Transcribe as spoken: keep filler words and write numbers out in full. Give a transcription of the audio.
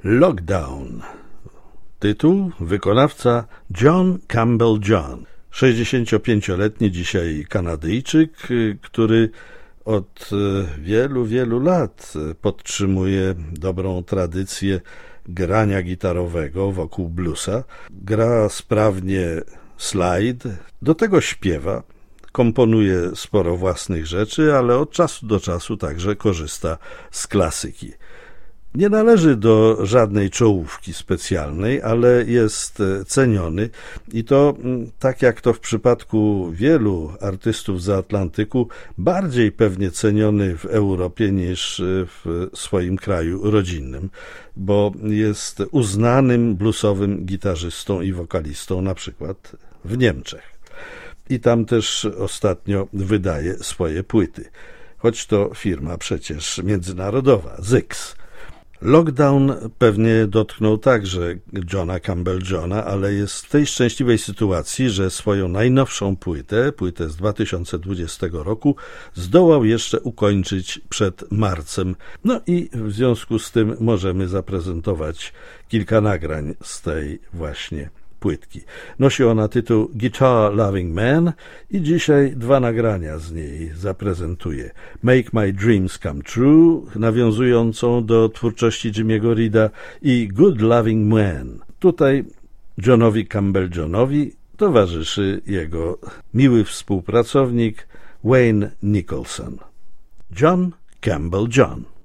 Lockdown. Tytuł, wykonawca John Campbell John, sześćdziesięciopięcioletni dzisiaj Kanadyjczyk, który od wielu, wielu lat podtrzymuje dobrą tradycję grania gitarowego wokół bluesa. Gra sprawnie slide, do tego śpiewa, komponuje sporo własnych rzeczy, ale od czasu do czasu także korzysta z klasyki. Nie należy do żadnej czołówki specjalnej, ale jest ceniony i to, tak jak to w przypadku wielu artystów z Atlantyku, bardziej pewnie ceniony w Europie niż w swoim kraju rodzinnym, bo jest uznanym bluesowym gitarzystą i wokalistą na przykład w Niemczech. I tam też ostatnio wydaje swoje płyty, choć to firma przecież międzynarodowa, Zyx. Lockdown pewnie dotknął także Johna Campbell Johna, ale jest w tej szczęśliwej sytuacji, że swoją najnowszą płytę, płytę z dwa tysiące dwudziestego roku, zdołał jeszcze ukończyć przed marcem. No i w związku z tym możemy zaprezentować kilka nagrań z tej właśnie płytki. Nosi ona tytuł Guitar Loving Man i dzisiaj dwa nagrania z niej zaprezentuję. Make My Dreams Come True, nawiązującą do twórczości Jimmy'ego Reeda, i Good Loving Man. Tutaj Johnowi Campbell Johnowi towarzyszy jego miły współpracownik Wayne Nicholson. John Campbell John.